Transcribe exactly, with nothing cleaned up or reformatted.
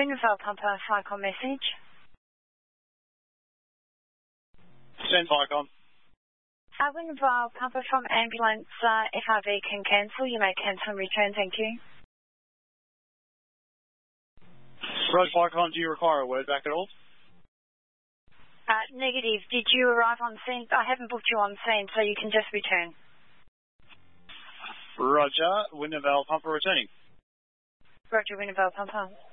Wintervale Pumper, Ficon message. Send Ficon. Uh, Wintervale Pumper from ambulance, uh, F R V can cancel. You may cancel and return, thank you. Roger Ficon, do you require a word back at all? Uh, negative. Did you arrive on scene? I haven't booked you on scene, so you can just return. Roger, Wintervale Pumper returning. Roger, Wintervale Pumper.